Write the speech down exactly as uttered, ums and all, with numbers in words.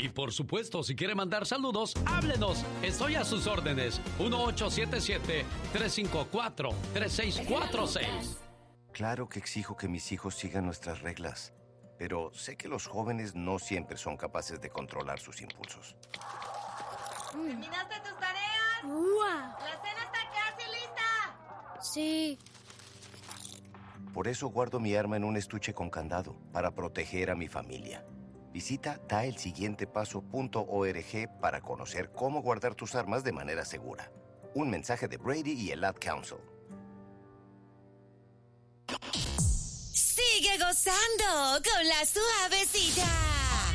Y por supuesto, si quiere mandar saludos, háblenos. Estoy a sus órdenes. uno ocho siete siete, tres cinco cuatro, tres seis cuatro seis. Claro que exijo que mis hijos sigan nuestras reglas, pero sé que los jóvenes no siempre son capaces de controlar sus impulsos. ¿Terminaste tus tareas? ¡Uah! ¡La cena está casi lista! Sí. Por eso guardo mi arma en un estuche con candado, para proteger a mi familia. Visita da el siguiente paso punto org para conocer cómo guardar tus armas de manera segura. Un mensaje de Brady y el Ad Council. Sigue gozando con la suavecita.